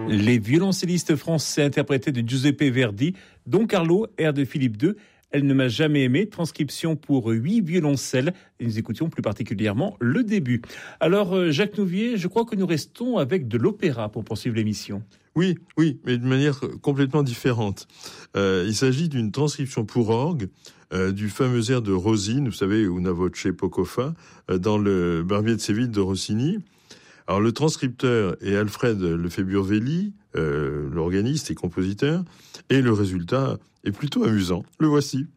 Les violoncellistes français interprétés de Giuseppe Verdi, Don Carlo, air de Philippe II, Elle ne m'a jamais aimé, transcription pour 8 violoncelles. Et nous écoutions plus particulièrement le début. Alors, Jacques Nouvier, je crois que nous restons avec de l'opéra pour poursuivre l'émission. Oui, mais de manière complètement différente. Il s'agit d'une transcription pour orgue du fameux air de Rosine, vous savez, Una voce poco fa, dans le Barbier de Séville de Rossini. Alors le transcripteur est Alfred Lefebvre-Velli, l'organiste et compositeur, et le résultat est plutôt amusant. Le voici.